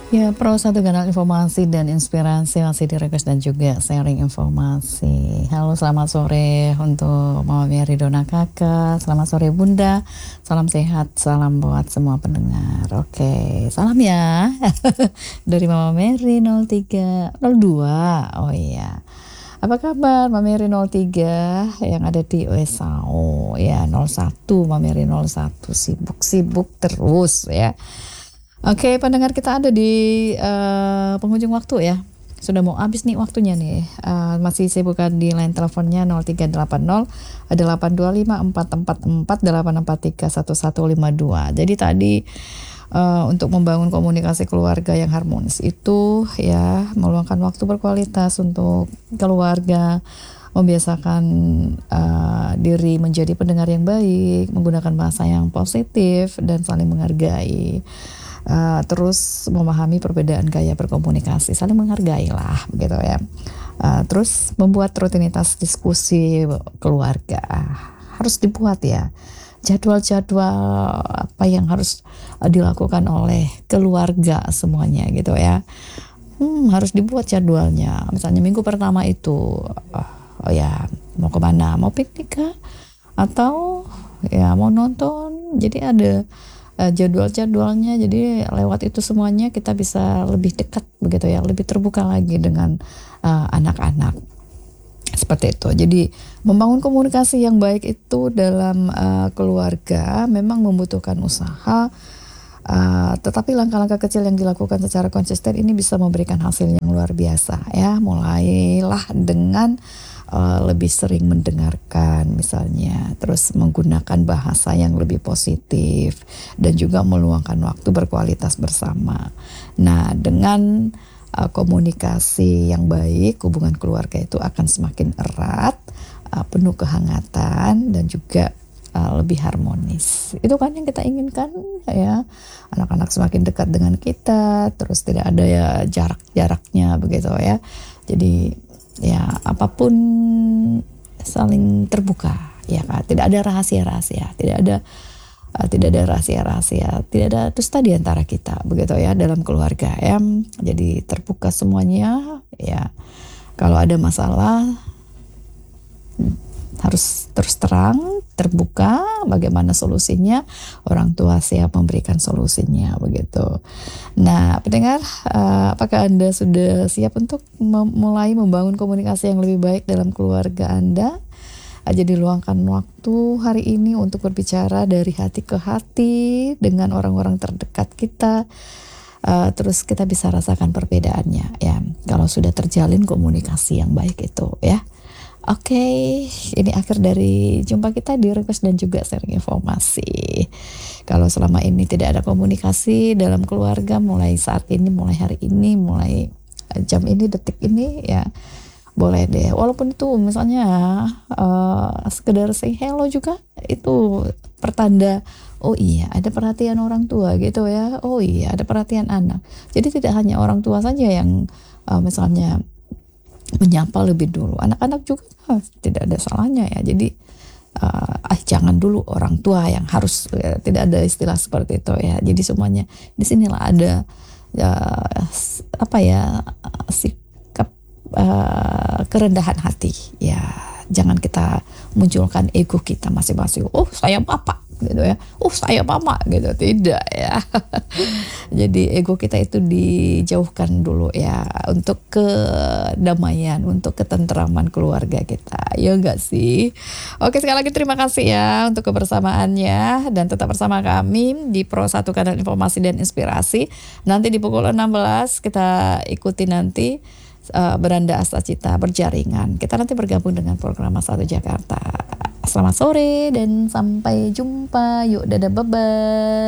Ya, Pro satu kanal informasi dan inspirasi masih direkus dan juga sharing informasi. Halo, selamat sore untuk Mama Mary Dona Kakak. Selamat sore Bunda. Salam sehat, salam buat semua pendengar. Oke, salam ya. Dari Mama Mary 0302. Oh iya. Apa kabar Mama Mary 03 yang ada di USAO ya 01 Mama Mary 01 sibuk-sibuk terus ya. Oke, pendengar kita ada di penghujung waktu ya. Sudah mau habis nih waktunya nih. Masih saya buka di line teleponnya 0380 825 444 843 1152. Jadi tadi untuk membangun komunikasi keluarga yang harmonis itu ya meluangkan waktu berkualitas untuk keluarga, membiasakan diri menjadi pendengar yang baik, menggunakan bahasa yang positif dan saling menghargai. Terus memahami perbedaan gaya berkomunikasi, saling menghargai lah begitu ya. Terus membuat rutinitas diskusi keluarga harus dibuat ya, jadwal-jadwal apa yang harus dilakukan oleh keluarga semuanya gitu ya. Harus dibuat jadwalnya. Misalnya minggu pertama itu oh ya mau kemana, mau piknik kah? Atau ya mau nonton. Jadi ada jadwal-jadwalnya, jadi lewat itu semuanya kita bisa lebih dekat begitu ya, lebih terbuka lagi dengan anak-anak seperti itu. Jadi membangun komunikasi yang baik itu dalam keluarga memang membutuhkan usaha, tetapi langkah-langkah kecil yang dilakukan secara konsisten ini bisa memberikan hasil yang luar biasa ya. Mulailah dengan lebih sering mendengarkan misalnya, terus menggunakan bahasa yang lebih positif dan juga meluangkan waktu berkualitas bersama. Nah, dengan komunikasi yang baik, hubungan keluarga itu akan semakin erat, penuh kehangatan dan juga lebih harmonis. Itu kan yang kita inginkan ya. Anak-anak semakin dekat dengan kita, terus tidak ada ya jarak-jaraknya begitu ya. Jadi ya apapun saling terbuka ya kan, tidak ada rahasia-rahasia, tidak ada rahasia-rahasia, tidak ada dusta di antara kita begitu ya dalam keluarga ya. Jadi terbuka semuanya ya. Kalau ada masalah harus terus terang, terbuka bagaimana solusinya, orang tua siap memberikan solusinya begitu. Nah, pendengar, apakah Anda sudah siap untuk mulai membangun komunikasi yang lebih baik dalam keluarga Anda? Jadi luangkan waktu hari ini untuk berbicara dari hati ke hati dengan orang-orang terdekat kita. Terus kita bisa rasakan perbedaannya ya, kalau sudah terjalin komunikasi yang baik itu ya. Oke, ini akhir dari jumpa kita di request dan juga sharing informasi. Kalau selama ini tidak ada komunikasi dalam keluarga, mulai saat ini, mulai hari ini, mulai jam ini, detik ini ya boleh deh. Walaupun itu misalnya sekedar say hello juga itu pertanda oh iya ada perhatian orang tua gitu ya. Oh iya ada perhatian anak. Jadi tidak hanya orang tua saja yang misalnya menyapa lebih dulu, anak-anak juga tidak ada salahnya ya. Jadi jangan dulu orang tua yang harus tidak ada istilah seperti itu ya. Jadi semuanya di sinilah ada sikap kerendahan hati ya. Jangan kita munculkan ego kita masing-masing. Oh saya papa gitu ya. Oh saya mama gitu. Tidak ya. Jadi ego kita itu dijauhkan dulu ya, untuk kedamaian, untuk ketentraman keluarga kita. Ya enggak sih? Oke, sekali lagi terima kasih ya untuk kebersamaannya, dan tetap bersama kami di Pro 1 Kanal Informasi dan Inspirasi. Nanti di pukul 16 kita ikuti nanti Beranda Asta Cita Berjaringan. Kita nanti bergabung dengan program Satu Jakarta. Selamat sore dan sampai jumpa. Yuk dadah, bye-bye.